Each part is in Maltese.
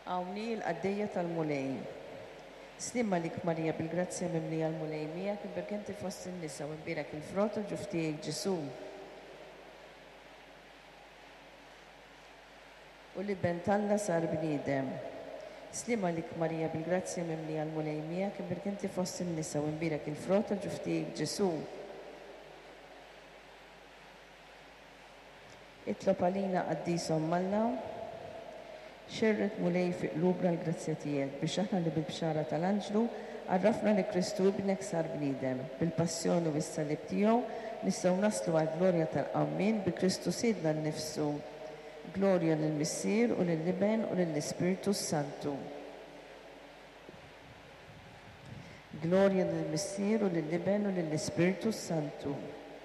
Għawni l-qaddejja tal-mulej. Slimma lik Marija bil-grazzja mimlija l-mulej miegħek imbirk inti fost in-nisa u imbirek il-frott u ġuftijek Ġesu. U li bentalla sar bniedem. Slimma lik Marija bil-grazzja mimlija l-mulej miegħek imbirk inti fost in-nisa u imbirek il-frott u ġuftijek Ġesu. Itlob għalina qaddisom Malla xerret mulej fi qlubna l-grazzja tiegħek biex aħna li bil-bxara tal-Anġlu għarrafna li Kristu ibnek sar bniedem bil-passjoni u bis-salib tiegħu nistgħu naslu għall-glorja tal-qawmien bi Kristu sidna nnifsu. Glorja lill-Missier u lill-Liben u lill-Ispiritu Santu. Glorja lill-Missier u lill-Liben u lill-Ispiritu Santu.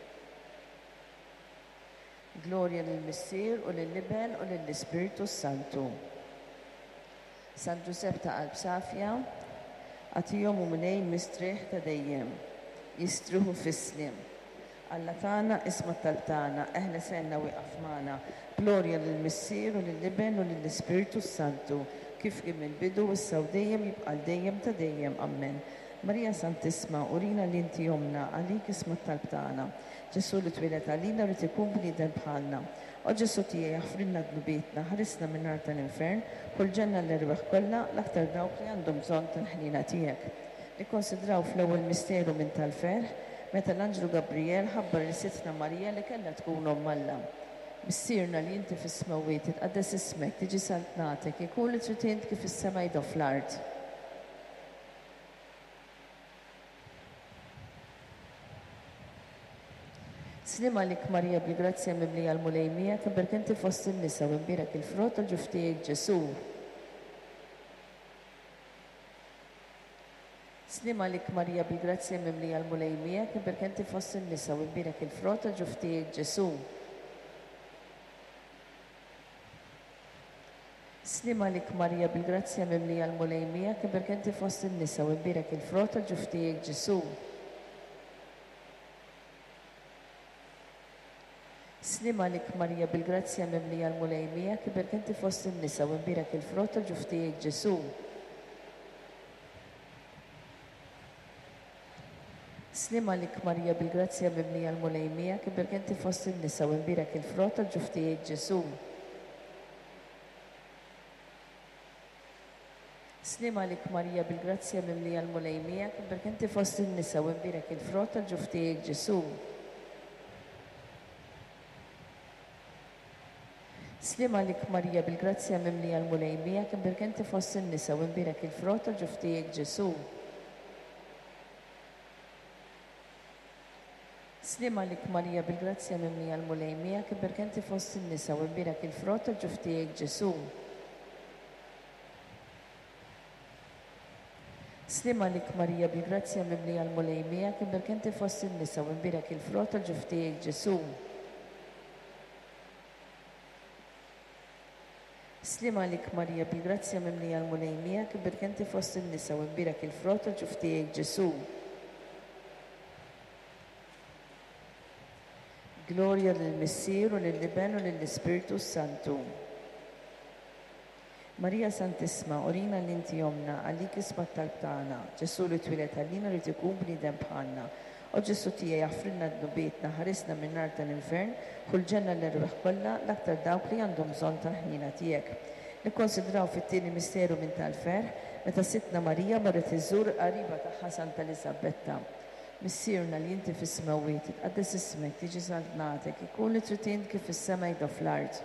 Glorja lill-Missier u lill-Liben u lill-Ispiritu Santu. San Giuseppe ta' qalb safja, għatijom u mnejn mistriħ ta' dejjem, jistruħu fis-slim. Alla tana isma tal-tana, eħle senna u iqafmana. Glorja lill-Missier u lill-Liben u lill-Ispiritu Santu, kif kien mill-bidu u s-saw dejjem jibqal dejjem ta' dejjem. Amen. Marija Santisma, urina li inti jomna, għalik isma tal-tana. Ġesu li twilet għalina li tikun bniedem bħalna. O Ġesu tiegħi jaħfrilna dnubietna, ħarisna minn nar tal-infern, kull ġenna l-irweħ kollha l-aktar dawk li għandhom bżonn tal-ħnina tiegħek. Nikkonsidraw fl-ewwel misteru minn tal-ferħ, meta l-Anġlu Gabriel ħabbar li sitna Marija li kellha tkun Alla. Missierna li inti fis-smawiet tqaddes ismek, tiġi saltnatek, ikun li trid int kif is-sema jdu fl-art. Slima lik Marija bil-grazzja mimlija l-mulej miegħek imbirk inti fost in-nisa u imbirek il-frott u ġuftijek Ġesu. Slima lik Marija bil-grazzja mimlija l-mulej miegħek imbirk inti fost in-nisa u imbirek il-frott u ġuftijek Ġesu. Slima lik Marija bil-grazzja mimlija l-mulej miegħek imbirk inti fost in-nisa u imbirek il-frott u ġuftijek Ġesu. Slima lik Marija bil-grazzja mimlija l-mulej miegħek imbirk inti fost in-nisa u imbirek il-frott u ġuftijek Ġesu. Slima lik Marija bil-grazzja mimlija l-mulej miegħek imbirk inti fost in-nisa u imbirek il-frott u ġuftijek Ġesu. Slima lik Marija bil-grazzja mimlija l-mulej miegħek imbirk inti fost in-nisa u imbirek il-frott u ġuftijek Ġesu. Slima lik Marija bil-grazzja mimlija l-mulej miegħek imbirk inti fost in-nisa u imbirek il-frott u ġuftijek Ġesu. Slima lik Marija bil-grazzja mimlija l-mulej miegħek imbirk inti fost in-nisa u imbirek il-frott u ġuftijek Ġesu. Slima lik Marija bil-grazzja mimlija l-mulej miegħek imbirk inti fost in-nisa u imbirek il-frott u ġuftijek Ġesu. Slima lik Marija bil-grazzja mimlija l-mulej miegħek imbirk inti fost in-nisa u imbirek il-frott u ġuftijek Ġesu. Glorja lill-Missier u lill-Liben u lill-Ispiritu Santu. Marija Santisma, urina li inti jomna, għalik isma tal-tana, Ġesu li twilet għalina li tikun bniedem bħalna. O Ġesu tiegħi jaħfrilna dnubietna, ħarisna minn nar tal-infern, kull ġenna l-irweħ kollha l-aktar dawk li għandhom bżonn tal-ħnina tiegħek. Nikkonsidraw fit-tieni misteru minn tal-ferħ, meta sitna Marija marret iżżur qariba tagħha Santa Elisabetta. Missierna li inti fis-smawiet tqaddes ismek, tiġi saltnatek, ikun li trid int kif is-sema jdu fl-art.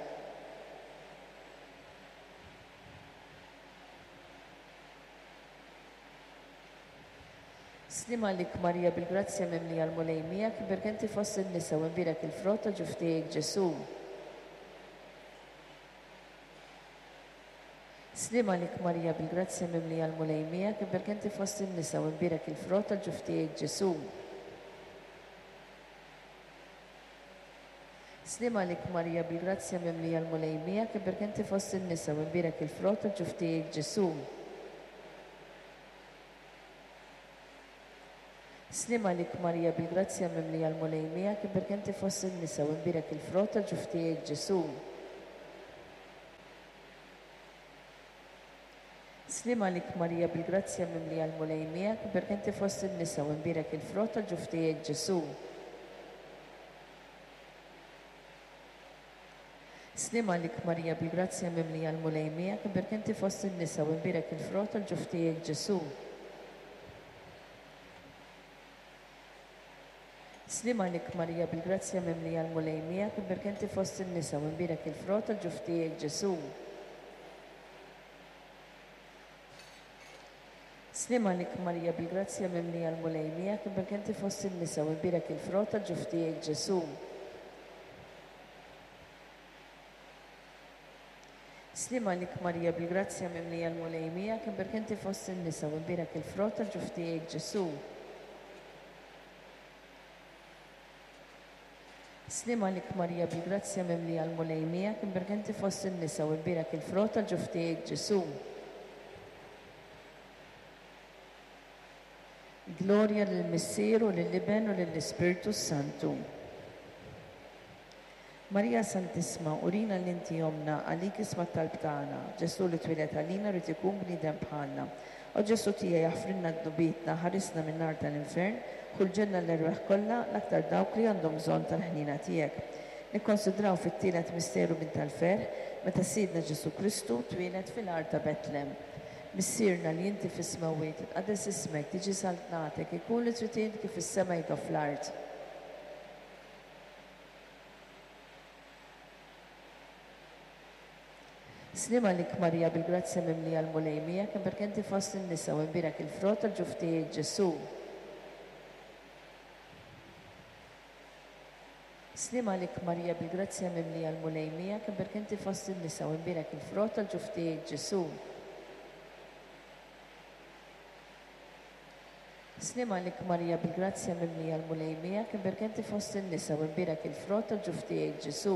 Slima lik Marija bil-grazzja mimlija l-mulej miegħek imbirk inti fost in-nisa u imbirek il-frott u ġuftijek Ġesu. Slima lik Marija bil-grazzja mimlija l-mulej miegħek imbirk inti fost in-nisa u imbirek il-frott u ġuftijek Ġesu. Slima lik Marija bil-grazzja mimlija l-mulej miegħek imbirk inti fost in-nisa u imbirek il-frott u ġuftijek Ġesu. Slima lik Marija bil-grazzja mimlija l-mulej miegħek imbirk inti fost in-nisa u imbirek il-frott u ġuftijek Ġesu. Slima lik Marija bil-grazzja mimlija l-mulejmijak, perché inti fost il-nisa u nbirek il-frott tal-ġuftijek Ġesu. Slima lik Marija bil-grazzja mimlija l-mulejmijak, perché inti fost il-nisa u nbirek il-frott tal-ġuftijek Ġesu. Slima lik Marija bil-grazzja mimlija l-mulejmijak, perché inti fost il-nisa u nbirek il-frott tal-ġuftijek Ġesu. Slima lik Marija bil-grazzja mimlija l-mulejmijak, perché inti fost il-nisa u nbirek il-frott tal-ġuftijek Ġesu. Slima lik Marija bil-grazzja mimlija l-mulejmijak, perché inti fost il-nisa u nbirek il-frott tal-ġuftijek Ġesu. Slima lik Marija bil-grazzja mimlija l-mulejmijak, perché inti fost il-nisa u nbirek il-frott tal-ġuftijek Ġesu. Gloria lill-Missieru, lill-Iben u lill-Ispirtu Santu. Marija Santisma, urina l-inti jomna, għalik isma tal-btana, Ġesu li twilet għalina rrit ikun bnidem bħalna. U Ġesu tija jaffrinna d-dubitna, ħarisna minn nar tal-infern, kull ġenna l-erweħ kolla, l-aktar dawk li għandhom bżon tal-ħnina tijek. Nikkonsidraw fit-tielet misteru minn tal-fer, meta sidna Ġesu Kristu twilet fil-art ta' Betlem. Missirna li jinti fis-smawiet, għades ismek, tiġi saltnatek, ikun li tritin kif is-sema jgħu fl-art. Slima lik Marija bil-grazzja mimlija l-mulejmijak, perché inti fost in-nisa u nbirek il-frott tal-ġuftijek Ġesu. Slima lik Marija bil-grazzja mimlija l-mulejmijak, perché inti fost in-nisa u nbirek il-frott tal-ġuftijek Ġesu. Slima lik Marija bil-grazzja mimlija l-mulejmijak, perché inti fost in-nisa u nbirek il-frott tal-ġuftijek Ġesu.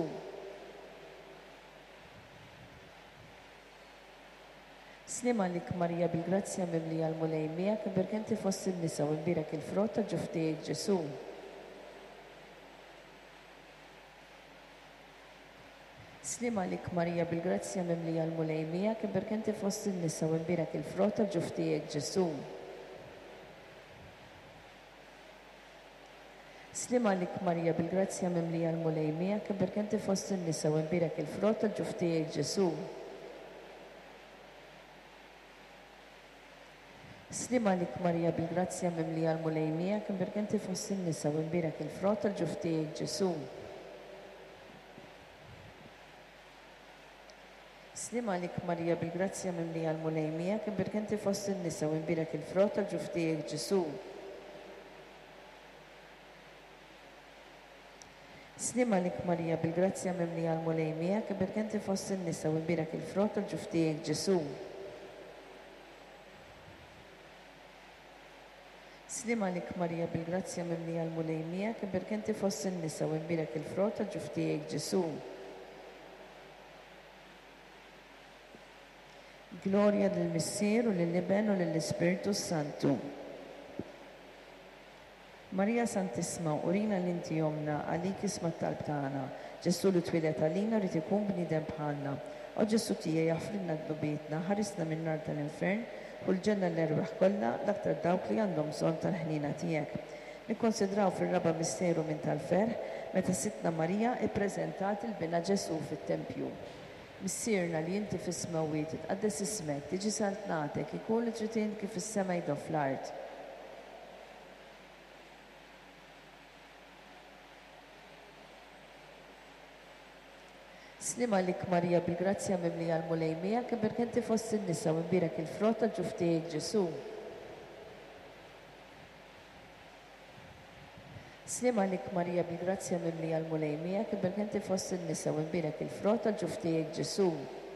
Slima lik Marija bil-grazzja mimlija l-mulejmijak, perché inti fost in-nisa u nbirek il-frott tal-ġuftijek Ġesu. Slima lik Marija bil-grazzja mimlija l-mulejmijak, perché inti fost in-nisa u nbirek il-frott tal-ġuftijek Ġesu. Slima lik Marija bil-grazzja mimlija l-mulejmijak, perché inti fost in-nisa u nbirek il-frott tal-ġuftijek Ġesu. Slima lik Marija bil-grazzja mimlija l-mulejmijak, perché inti fost in-nisa u nbirek il-frott tal-ġuftijek Ġesu. Slima lik Marija bil-grazzja mimlija l-mulejmijak, perché inti fost in-nisa u nbirek il-frott tal-ġuftijek Ġesu. Slima lik Marija bil-grazzja mimlija l-mulejmijak, perché inti fost in-nisa u nbirek il-frott tal-ġuftijek Ġesu. Slima lik Marija bil-grazzja mimlija l-mulejmijak, perché inti fost in-nisa u nbirek il-frott tal-ġuftijek Ġesu. Gloria lill-Missieru, lill-Iben u lill-Ispirtu Santu. Marija Santisma, urina l-inti jomna, għalik isma tal-btana, Ġesu li twilet għalina rrit ikun bnidem bħalna. U Ġesu tija jaffrinna d-dubitna, ħarisna minn nar tal-infern, kull ġenna l-erweħ kolla, l-aktar dawk li għandhom bżon tal-ħnina tijek. Nikkonsidraw fil-raba misteru minn tal-fer, meta sitna Marija ippreżentat il-bina Ġesu fit-tempju. Missirna li jinti fis-smawiet, tqaddes ismek, tiġi saltnatek, ikun li tritin kif is-sema jgħu fl-art. Slima lik Marija bil-grazzja mimlija l-mulejmijak, perché inti fost in-nisa u nbirek il-frott tal-ġuftijek Ġesu. Slima lik Marija bil-grazzja mimlija l-mulejmijak, perché inti fost in-nisa u nbirek il-frott tal-ġuftijek Ġesu.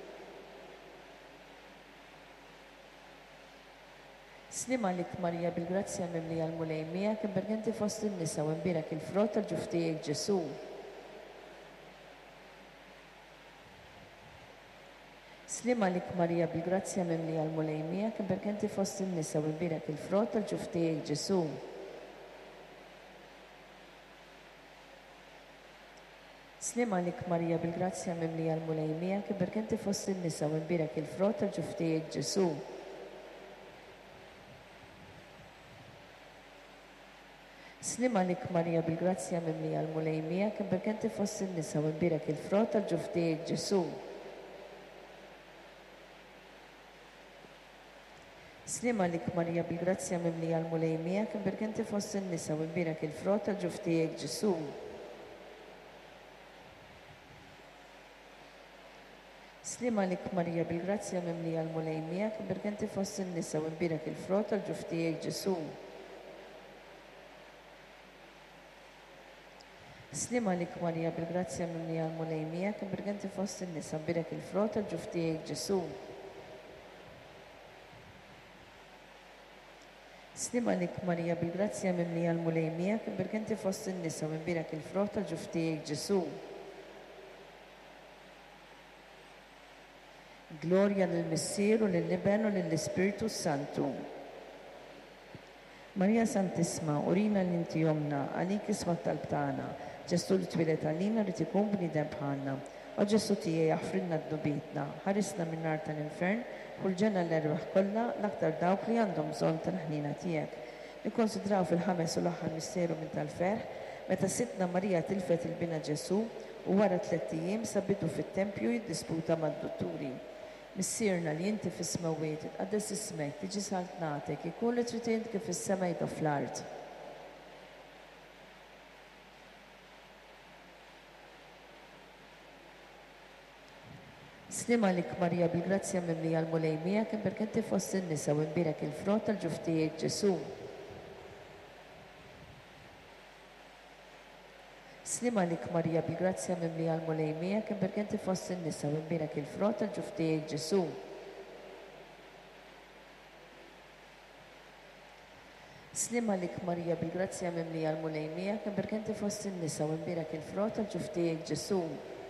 Slima lik Marija bil-grazzja mimlija l-mulejmijak, perché inti fost in-nisa u nbirek il-frott tal-ġuftijek Ġesu. Slima lik Marija bil-grazzja mimlija l-mulejmijak, perché inti fost in-nisa u nbirek il-frott tal-ġuftijek Ġesu. Slima lik Marija bil-grazzja mimlija l-mulejmijak, perché inti fost in-nisa u nbirek il-frott tal-ġuftijek Ġesu. Slima lik Marija bil-grazzja mimlija l-mulejmija kien perk inti fost in-nisa u nbirek il-frott tal-ġuftijek Ġesu. Slima lik Marija bil-grazzja mimlija l-mulejmija kien perk inti fost in-nisa u nbirek il-frott tal-ġuftijek Ġesu. Slima lik Marija bil-grazzja mimlija l-mulejmija kien perk inti fost in-nisa u nbirek il-frott tal-ġuftijek Ġesu. Slima lik Marija bil-grazzja mimlija l-mulejmija kien perk inti fost in-nisa u nbirek il-frott tal-ġuftijek Ġesu. Slima lik Marija bil-grazzja mimlija l-mulejmija kien perk inti fost in-nisa u nbirek il-frott tal-ġuftijek Ġesu. Glorja lill-Missier u lill-Iben u lill-Ispiritu Santu. Marija Santisma, urina l-inti jomna, għalik isma tal-btana, ġestu li twilet għalina rrit ikun bnidem bħalna, u ġestu tijie jaħfrinna d-dubitna, ħarisna minn nar tal-infern, kull ġenna l-erbaħ kolla l-aktar dawk li għandhom bżon tal-ħnina tijek. Nikkonsidraw fil-ħames u l-aħħar misteru minn tal-ferħ, meta sitna Marija tilfet il-bina Ġesu u wara 3 ijiem sabitu fit-tempju jiddisputa mad-dotturi. Missierna li jinti fis-smawiet, għaddes ismek, tiġi saltnatek, ikun li tritint kif is-semajt u fl-art. Slima lik Marija bil-grazzja mimlija l-mulejmija kien perk inti fost in-nisa u nbirek il-frott tal-ġuftijek Ġesu. Slima lik Marija bil-grazzja mimlija l-mulejmija kien perk inti fost in-nisa u nbirek il-frott tal-ġuftijek Ġesu. Slima lik Marija bil-grazzja mimlija l-mulejmija kien perk inti fost in-nisa u nbirek il-frott tal-ġuftijek Ġesu.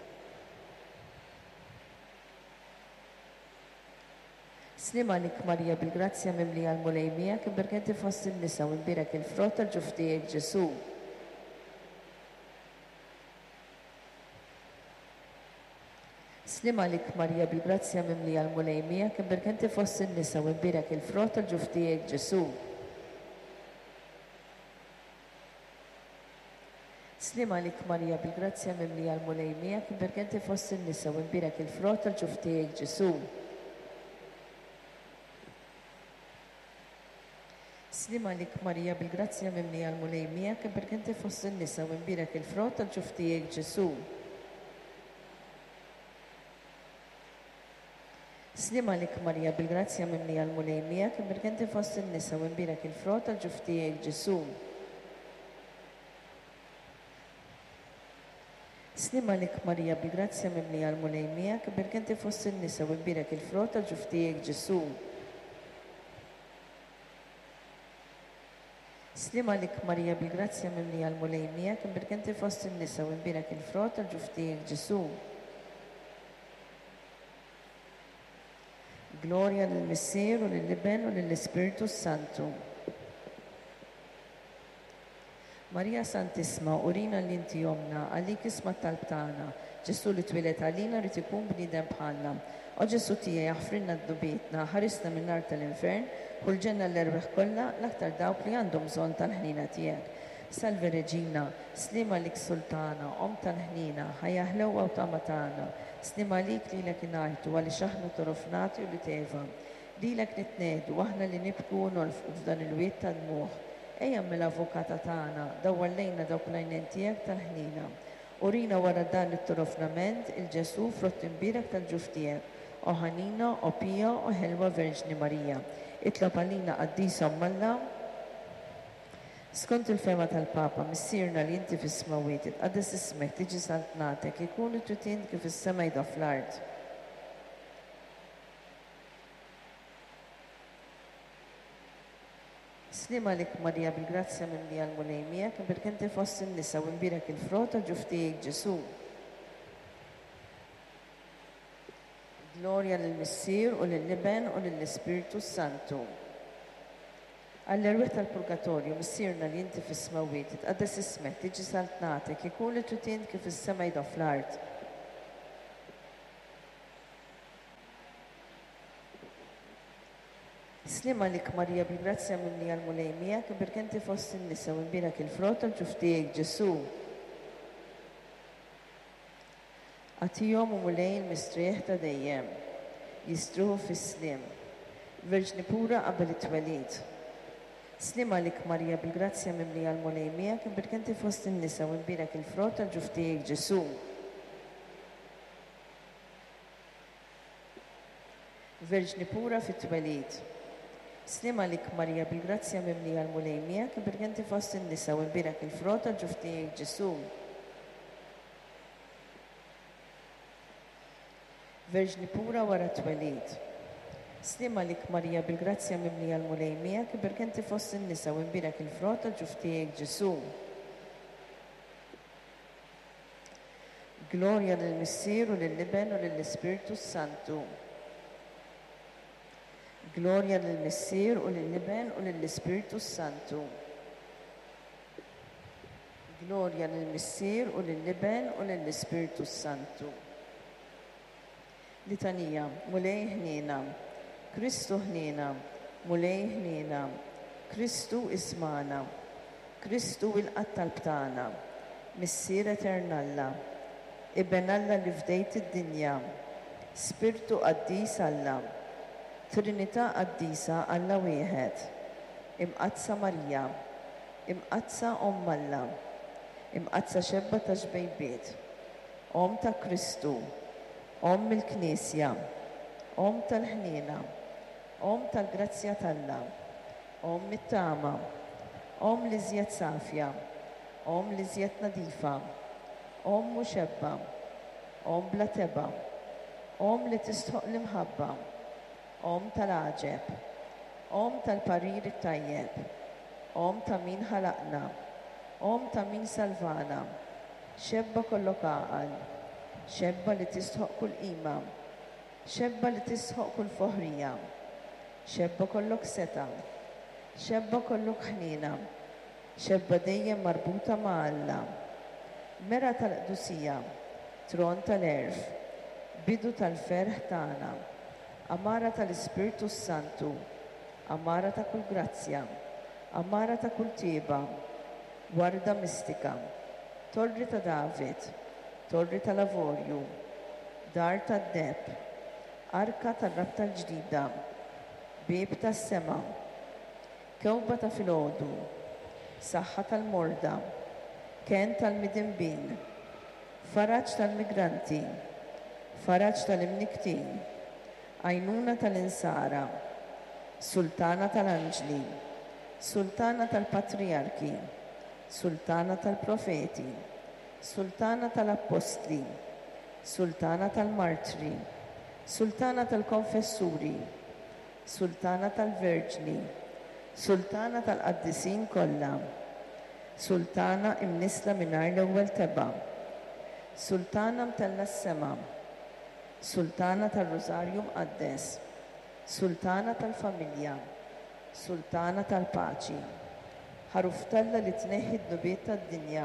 Slima lik Marija bil-grazzja mimlija l-mulejmija kien perk inti fost in-nisa u nbirek il-frott tal-ġuftijek Ġesu. Slima lik Marija bil-grazzja mimlija l-mulejmija kien perk inti fost in-nisa u nbirek il-frott tal-ġuftijek Ġesu. Slima lik Marija bil-grazzja mimlija l-mulejmija kien perk inti fost in-nisa u nbirek il-frott tal-ġuftijek Ġesu. Slima lik Marija bil-grazzja mimlija l-mulejmija kien perk inti fost in-nisa u nbirek il-frott tal-ġuftijek Ġesu. Slima lik Marija bil-grazzja mimlija l-mulejmija kien perk inti fost in-nisa u nbirek il-frott tal-ġuftijek Ġesu. Slima lik Marija bil-grazzja mimlija l-mulejmija kien perk inti fost in-nisa u nbirek il-frott tal-ġuftijek Ġesu. Slima lik Marija bil-grazzja mimlija l-mulejmija kien perk inti fost in-nisa u nbirek il-frott tal-ġuftijek Ġesu. Glorja lill-Missier u lill-Iben u lill-Ispiritu Santu. Marija Santisma, urina l-inti jomna, għalik isma tal-btana, Ġesu li twilet għalina rrit ikun bnidem bħalna. O Ġesu tija jaħfrinna d-dubitna, ħarisna minn nar tal-infern, kull ġenna l-erbeħ kolla l-aktar dawk li għandhom bżon tal-ħnina tijek. Salve Reġina, slima lik Sultana, om tal-ħnina, ħajjaħlewa u tamatana, slima lik li l-ek inajtu għalli xaħnu torofnati u li teva. Li l-ek nitnedu, waħna li nibku nolfqu f'dan il-wiet tal-muħ. Ejja mill-avukata tagħna dawwallejna dawk l-għajnejn tiegħek tal-ħnina. Urina wara dan it-torofnament il-Ġesu frott imbirek tal-ġuftijek, o ħanina, o Pija, o Ħelwa Verġni Marija. Itlob għalina qaddisa mmalla. Skont il-fema tal-Papa, missierna li inti fis-smawiet, tqaddes ismek tiġi saltnatek, ikun it-tutint kif is-sema jda fl-art. Slima lik Marija bil-grazzja mimlija l-mulejmija kien perk inti fost in-nisa u nbirek il-frott tal-ġuftijek Ġesu. Glorja lill-Missier u lill-Iben u lill-Ispiritu Santu. Għall-erwieħ tal-Purgatorju, missierna li inti fis-smawiet, tqaddes ismek tiġi saltnatek, ikun li tutint kif is-sema jda fl-art. Slima lik Marija bil-grazzja mimlija l-mulejmija, kibir kenti fost in-nisa u nbirak il-frott ġuftijek Ġesu. Għatijom u mulej il-mistrieħ ta' dejjem, jistruħu fis-slim, Verġni pura qabel it-twelid. Slima lik Marija bil-grazzja mimlija l-mulejmija, kibir kenti fost in-nisa u nbirak il-frott ġuftijek Ġesu. Verġni pura fit-twelid. Slima lik Marija bil-grazzja mimlija l-mulejmija, kibir kenti fost in-nisa u nbirak il-frott ġuftijek Ġesu. Verġni pura wara twelid. Slima lik Marija bil-grazzja mimlija l-mulejmija, kibir kenti fost in-nisa u nbirak il-frott ġuftijek Ġesu. Glorja lill-Missier u lill-Liben u lill-Ispiritu Santu. Glorja lill-Missier u lill-Liben u lill-Ispiritu Santu. Glorja lill-Missier u lill-Liben u lill-Ispiritu Santu. Litanija, mulej ħnina, Kristu ħnina, mulej ħnina, Kristu ismana, Kristu il-qattal btana, Missier eternalla, Ibn Alla li fdejt id-dinja, Spiritu qaddis Alla, Trinità qaddisa Alla wieħed, imqazza Marija, imqazza Alla, imqazza xebba ta' xbejbiet, ta' Kristu, il-Knisja, tal-ħnina, tal-grazzja talla, mit-tama, li żjed safja, li żjed nadifa, muxebba, bla teba, li tistħoq l-imħabba, tal-aġeb, tal-parir it-tajjeb, ta' min ħalaqna, ta' min salvana, xebba kollok għaqal, xebba li tistħoq kull qima, xebba li tistħoq kull foħrija, xebba kollok seta, xebba kollok ħnina, xebba dejjem marbuta ma' Alla, mera tal-qdusija, tron tal-erf, bidu tal-ferħ tagħna, amara tal-Ispiritu Santu, amara ta' kull grazzja, amara ta' kull tieba, warda mistika, torri ta' David, torri tal-Lavorju, dar tad-deb, arka tar-rab tal-ġdida, bib tas-sema, kewba ta' filgħodu, saħħa tal-morda, ken tal-midinbin, faraġġ tal-migranti, faraġġ tal-imniktin, għajnuna tal-insara, sultana tal-anġli, sultana tal-patriarki, sultana tal-profeti, sultana tal-appostli, sultana tal-martri, sultana tal-konfessuri, sultana tal-verġni, sultana tal-qaddisin kollha, sultana imnisla mingħajr l-ewwel teba', sultana mtella s-sema, sultana tal-Rożarju Mqaddes, sultana tal-familja, sultana tal-paċi, ħaruftalla li tneħħi d-nubiet tad-dinja,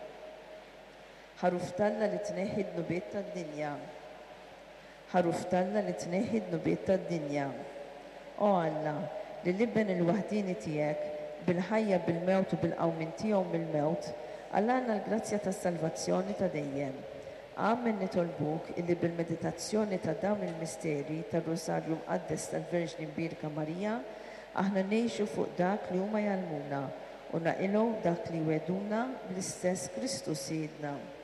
ħaruftalla li tneħħi d-nubiet tad-dinja, ħaruftalla li tneħħi d-nubiet tad-dinja. O Alla, li libben il-waħdini tiegħek bil-ħajja bil-mewt u bil-qawmin tiegħu mill-mewt, għallana l-grazzja tas-salvazzjoni ta' dejjem. Amen nitolbuk illi bil-meditazzjoni ta' dawn il-misteri tar-Rosarju Mqaddes tal-Verġni Mbirka Marija, aħna ngħixu fuq dak li huma jgħallmuna u naqilgħu dak li weduna bl-istess Kristu Siedna.